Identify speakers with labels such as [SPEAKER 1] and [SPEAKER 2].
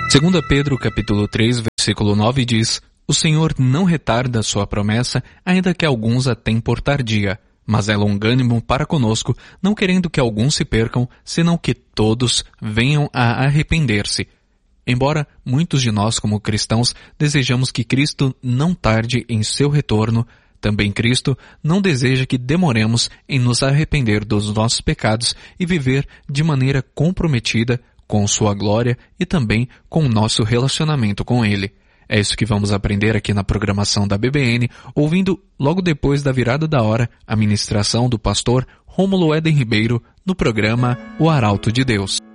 [SPEAKER 1] 2 Pedro capítulo 3, versículo 9 diz: O Senhor não retarda a sua promessa, ainda que alguns a tenham por tardia, mas é longânimo para conosco, não querendo que alguns se percam, senão que todos venham a arrepender-se. Embora muitos de nós, como cristãos, desejamos que Cristo não tarde em seu retorno, também Cristo não deseja que demoremos em nos arrepender dos nossos pecados e viver de maneira comprometida com sua glória e também com o nosso relacionamento com Ele. É isso que vamos aprender aqui na programação da BBN, ouvindo logo depois da virada da hora a ministração do pastor Rômulo Éden Ribeiro no programa O Arauto de Deus.